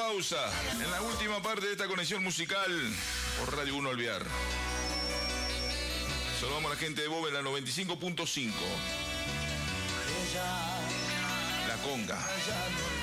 pausa en la última parte de esta conexión musical por Radio 1 Alvear. Saludamos a la gente de Bob en la 95.5. La Conga.